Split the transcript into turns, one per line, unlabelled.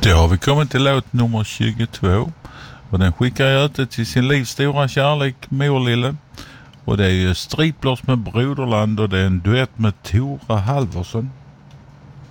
Då har vi kommit till låt nummer 22. Och den skickar jag ut till sin livs stora kärlek, Morlille. Och det är ju Striplers med Broderland och det är en duett med Tora Halvarsson.